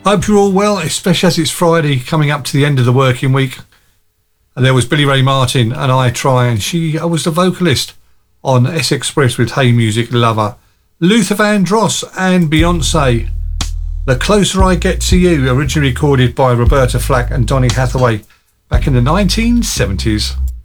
Hope you're all well, especially as it's Friday coming up to the end of the working week. And there was Billy Ray Martin and I Try, and I was the vocalist on S Express with Hey Music Lover. Luther Vandross and Beyonce, The Closer I Get to You, originally recorded by Roberta Flack and Donny Hathaway back in the 1970s.